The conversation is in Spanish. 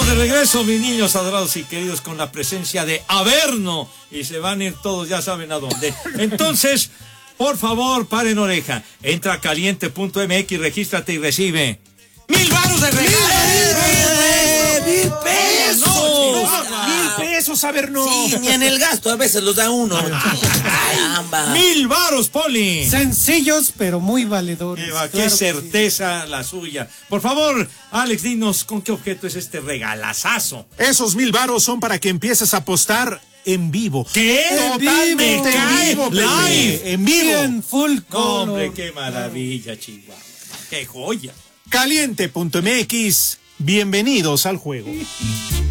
Estamos de regreso, mis niños adorados y queridos, con la presencia de Averno. Y se van a ir todos, ya saben a dónde. Entonces, por favor, paren oreja. Entra a caliente.mx, regístrate y recibe 1,000 varos de regalo. ¡1,000 pesos! ¡1,000 pesos, Averno! Sí, ni en el gasto, a veces los da uno. Caramba. 1,000 varos, Poli. Sencillos, pero muy valedores. Qué Claro que certeza la suya. Por favor, Alex, dinos con qué objeto es este regalazazo. Esos 1,000 varos son para que empieces a apostar en vivo. ¿Qué? Totalmente en vivo, live, en vivo. En full color. Hombre, qué maravilla, Chihuahua. Qué joya. Caliente.mx, bienvenidos al juego.